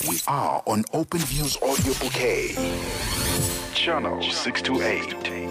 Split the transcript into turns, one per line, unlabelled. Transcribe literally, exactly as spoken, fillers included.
We are on Open Views Audio Bouquet, Channel six two eight.